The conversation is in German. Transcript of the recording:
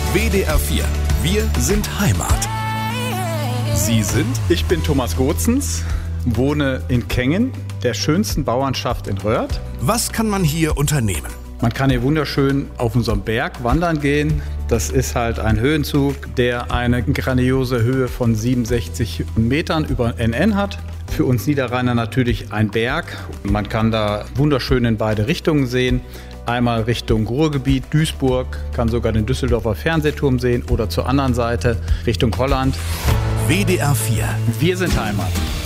WDR 4. Wir sind Heimat. Sie sind? Ich bin Thomas Gozens, wohne in Kengen, der schönsten Bauernschaft in Röhrt. Was kann man hier unternehmen? Man kann hier wunderschön auf unserem Berg wandern gehen. Das ist halt ein Höhenzug, der eine grandiose Höhe von 67 Metern über NN hat. Für uns Niederrheiner natürlich ein Berg. Man kann da wunderschön in beide Richtungen sehen. Einmal Richtung Ruhrgebiet, Duisburg, kann sogar den Düsseldorfer Fernsehturm sehen oder zur anderen Seite Richtung Holland. WDR 4. Wir sind Heimat.